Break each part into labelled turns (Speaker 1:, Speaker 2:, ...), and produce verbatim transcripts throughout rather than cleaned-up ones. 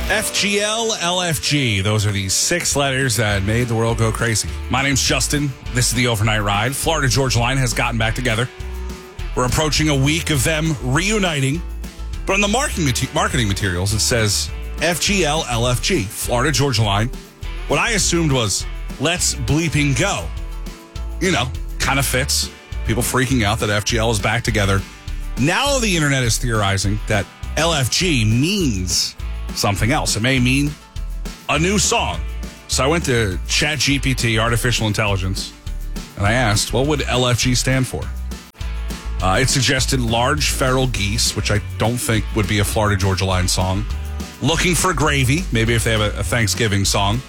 Speaker 1: F G L, L F G. Those are the six letters that made the world go crazy. My name's Justin. This is the Overnight Ride. Florida Georgia Line has gotten back together. We're approaching a week of them reuniting. But on the marketing, marketing materials, it says F G L, L F G. Florida Georgia Line. What I assumed was, let's bleeping go. You know, kind of fits. People freaking out that F G L is back together. Now the internet is theorizing that L F G means something else. It may mean a new song. So I went to ChatGPT, artificial intelligence, and I asked, what would L F G stand for? Uh, it suggested large feral geese, which I don't think would be a Florida Georgia Line song. Looking for gravy, maybe if they have a, a Thanksgiving song.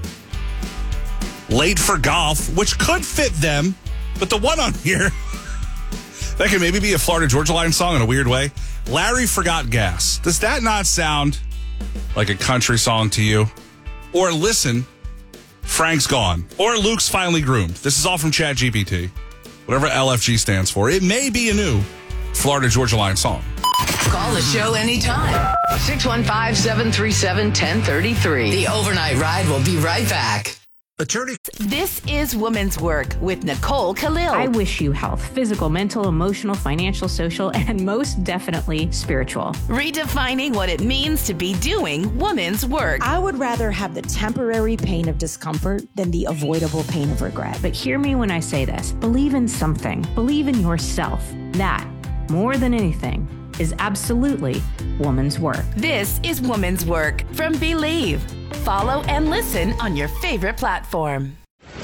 Speaker 1: Late for golf, which could fit them, but the one on here, that could maybe be a Florida Georgia Line song in a weird way. Larry forgot gas. Does that not sound like a country song to you? Or listen, Frank's gone. Or Luke's finally groomed. This is all from ChatGPT. Whatever L F G stands for. It may be a new Florida Georgia Line song.
Speaker 2: Call the show anytime. six one five, seven three seven, one zero three three. The Overnight Ride will be right back.
Speaker 3: Attorney.
Speaker 4: This is Women's Work with Nicole Khalil.
Speaker 5: I wish you health, physical, mental, emotional, financial, social, and most definitely spiritual.
Speaker 4: Redefining what it means to be doing women's work.
Speaker 6: I would rather have the temporary pain of discomfort than the avoidable pain of regret.
Speaker 5: But hear me when I say this. Believe in something. Believe in yourself. That, more than anything, is absolutely woman's work.
Speaker 4: This is Women's Work from Believe. Follow and listen on your favorite platform.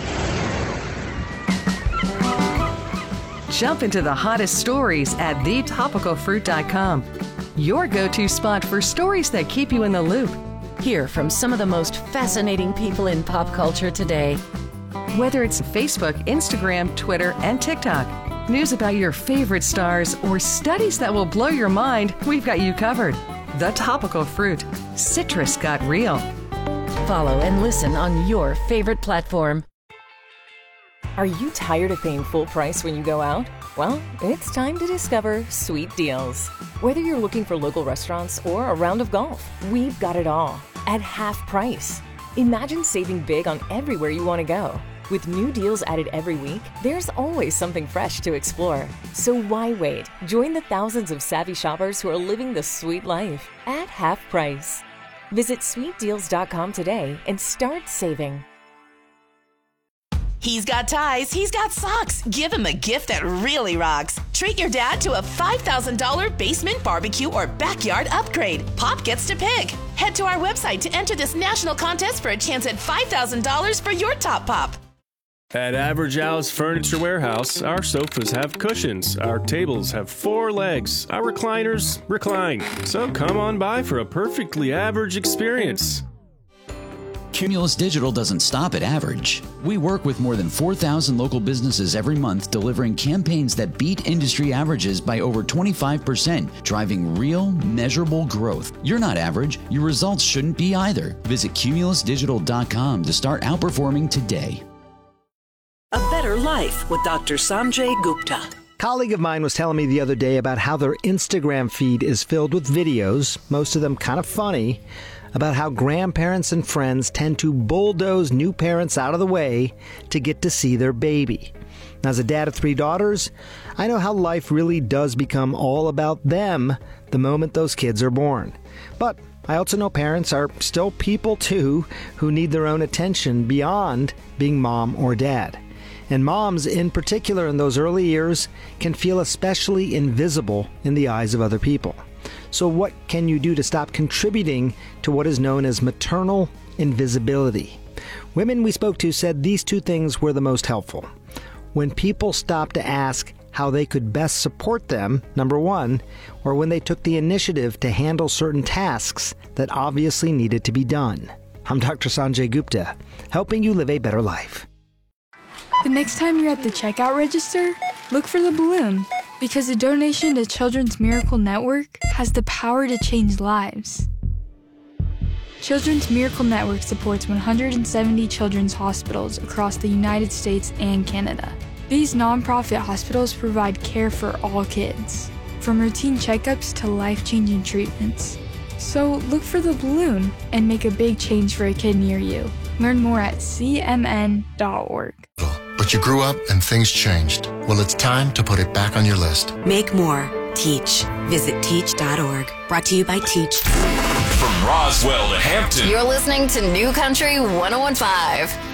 Speaker 7: Jump into the hottest stories at the topical fruit dot com. Your go-to spot for stories that keep you in the loop.
Speaker 8: Hear from some of the most fascinating people in pop culture today.
Speaker 7: Whether it's Facebook, Instagram, Twitter, and TikTok, news about your favorite stars, or studies that will blow your mind, we've got you covered. The Topical Fruit. Citrus got real.
Speaker 8: Follow and listen on your favorite platform.
Speaker 9: Are you tired of paying full price when you go out? Well, it's time to discover Sweet Deals. Whether you're looking for local restaurants or a round of golf, we've got it all at half price. Imagine saving big on everywhere you want to go. With new deals added every week, there's always something fresh to explore. So why wait? Join the thousands of savvy shoppers who are living the sweet life at half price. Visit sweet deals dot com today and start saving.
Speaker 4: He's got ties, he's got socks. Give him a gift that really rocks. Treat your dad to a five thousand dollars basement barbecue or backyard upgrade. Pop gets to pick. Head to our website to enter this national contest for a chance at five thousand dollars for your top pop.
Speaker 10: At Average Al's Furniture Warehouse, our sofas have cushions, our tables have four legs, our recliners recline. So come on by for a perfectly average experience.
Speaker 11: Cumulus Digital doesn't stop at average. We work with more than four thousand local businesses every month, delivering campaigns that beat industry averages by over twenty-five percent, driving real, measurable growth. You're not average. Your results shouldn't be either. Visit cumulus digital dot com to start outperforming today.
Speaker 12: A Better Life with Doctor Sanjay Gupta.
Speaker 3: A colleague of mine was telling me the other day about how their Instagram feed is filled with videos, most of them kind of funny, about how grandparents and friends tend to bulldoze new parents out of the way to get to see their baby. Now, as a dad of three daughters, I know how life really does become all about them the moment those kids are born. But I also know parents are still people too who need their own attention beyond being mom or dad. And moms, in particular in those early years, can feel especially invisible in the eyes of other people. So what can you do to stop contributing to what is known as maternal invisibility? Women we spoke to said these two things were the most helpful. When people stopped to ask how they could best support them, number one, or when they took the initiative to handle certain tasks that obviously needed to be done. I'm Doctor Sanjay Gupta, helping you live a better life.
Speaker 13: The next time you're at the checkout register, look for the balloon, because a donation to Children's Miracle Network has the power to change lives. Children's Miracle Network supports one hundred seventy children's hospitals across the United States and Canada. These nonprofit hospitals provide care for all kids, from routine checkups to life-changing treatments. So look for the balloon and make a big change for a kid near you. Learn more at c m n dot org.
Speaker 14: But you grew up and things changed. Well, it's time to put it back on your list.
Speaker 15: Make more. Teach. Visit teach dot org. Brought to you by Teach.
Speaker 16: From Roswell to Hampton.
Speaker 17: You're listening to New Country one oh one point five.